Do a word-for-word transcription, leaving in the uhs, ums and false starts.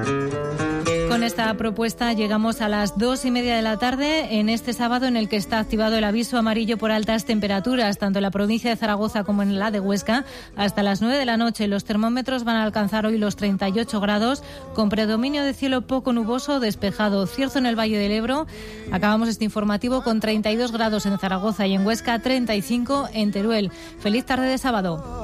Con esta propuesta llegamos a las dos y media de la tarde en este sábado en el que está activado el aviso amarillo por altas temperaturas, tanto en la provincia de Zaragoza como en la de Huesca. Hasta las nueve de la noche los termómetros van a alcanzar hoy los treinta y ocho grados, con predominio de cielo poco nuboso, despejado. Cierzo en el Valle del Ebro. Acabamos este informativo con treinta y dos grados en Zaragoza y en Huesca, treinta y cinco en Teruel. Feliz tarde de sábado.